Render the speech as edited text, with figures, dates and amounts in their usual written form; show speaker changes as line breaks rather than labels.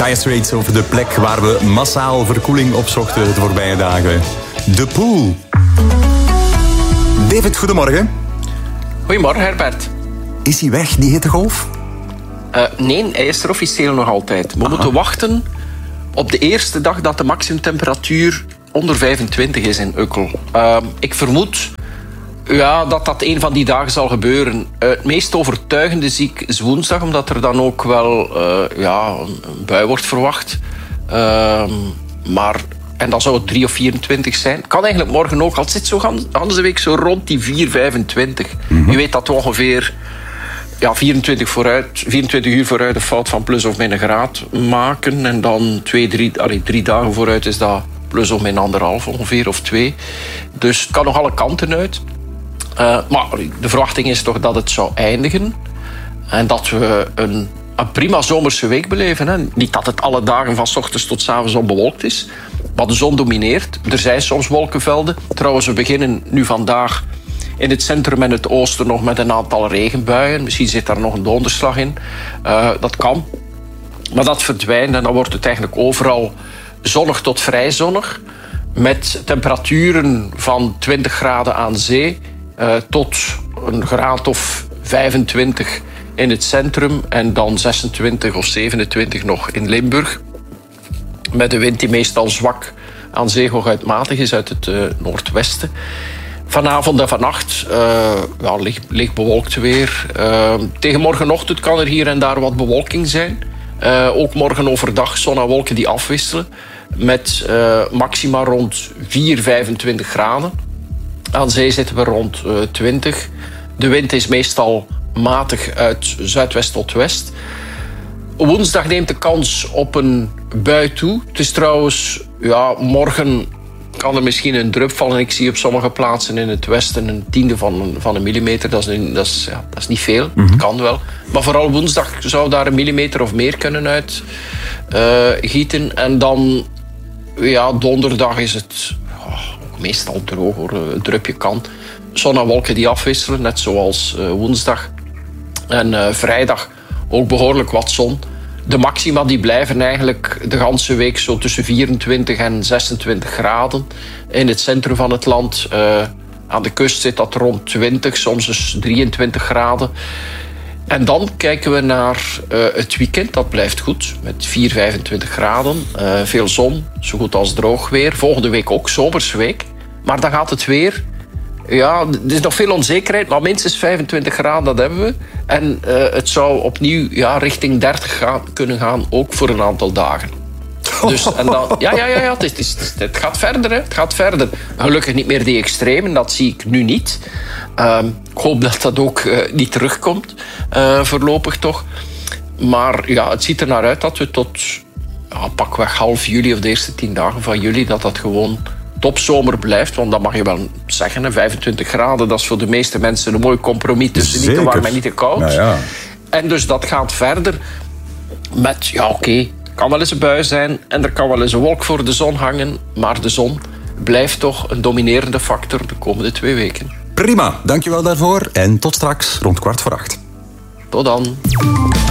Dire Straits over de plek waar we massaal verkoeling opzochten de voorbije dagen. De pool. David, goedemorgen.
Goedemorgen, Herbert.
Is hij weg, die hittegolf?
Nee, hij is er officieel nog altijd. We moeten wachten op de eerste dag dat de maximumtemperatuur onder 25 is in Ukkel. Ik vermoed dat een van die dagen zal gebeuren. Het meest overtuigende zie ik is woensdag, omdat er dan ook wel een bui wordt verwacht. En dan zou het 3 of 24 zijn. Kan eigenlijk morgen ook. Het zit zo de week zo rond die 4, 25. Je weet dat we ongeveer 24 uur vooruit een fout van plus of min een graad maken. En dan 3 dagen vooruit is dat plus of min 1,5 ongeveer, of 2. Dus het kan nog alle kanten uit. Maar de verwachting is toch dat het zou eindigen. En dat we een prima zomerse week beleven. Hè. Niet dat het alle dagen van 's ochtends tot 's avonds onbewolkt is. Maar de zon domineert. Er zijn soms wolkenvelden. Trouwens, we beginnen nu vandaag in het centrum en het oosten nog met een aantal regenbuien. Misschien zit daar nog een donderslag in. Dat kan. Maar dat verdwijnt en dan wordt het eigenlijk overal zonnig tot vrij zonnig. Met temperaturen van 20 graden aan zee tot een graad of 25 in het centrum. En dan 26 of 27 nog in Limburg. Met de wind die meestal zwak aan zee hooguit matig is uit het noordwesten. Vanavond en vannacht licht bewolkt weer. Tegen morgenochtend kan er hier en daar wat bewolking zijn. Ook morgen overdag zon en wolken die afwisselen. Met maxima rond 4, 25 graden. Aan zee zitten we rond 20. De wind is meestal matig uit zuidwest tot west. Woensdag neemt de kans op een bui toe. Het is trouwens, morgen kan er misschien een drup vallen. Ik zie op sommige plaatsen in het westen een tiende van een millimeter. Dat is niet veel, Het kan wel. Maar vooral woensdag zou daar een millimeter of meer kunnen uitgieten. En dan, donderdag is het meestal droog hoor. Een drupje kan. Zon en wolken die afwisselen, net zoals woensdag. En vrijdag ook behoorlijk wat zon. De maxima die blijven eigenlijk de ganse week zo tussen 24 en 26 graden. In het centrum van het land, aan de kust zit dat rond 20, soms dus 23 graden. En dan kijken we naar het weekend, dat blijft goed, met 4, 25 graden. Veel zon, zo goed als droog weer. Volgende week ook, zomersweek. Maar dan gaat het weer. Ja, er is nog veel onzekerheid, maar minstens 25 graden, dat hebben we. En het zou opnieuw richting 30 kunnen gaan, ook voor een aantal dagen. Dus, en dan, het gaat verder, hè. Het gaat verder. Gelukkig niet meer die extremen, dat zie ik nu niet. Ik hoop dat dat ook niet terugkomt, voorlopig toch. Maar het ziet er naar uit dat we tot pakweg half juli of de eerste 10 dagen van juli, dat gewoon topzomer blijft, want dat mag je wel zeggen. 25 graden, dat is voor de meeste mensen een mooi compromis tussen niet te warm en niet te koud. Ja. En dus dat gaat verder met, kan wel eens een bui zijn en er kan wel eens een wolk voor de zon hangen, maar de zon blijft toch een dominerende factor de komende 2 weken.
Prima, dankjewel daarvoor en tot straks rond 7:15.
Tot dan.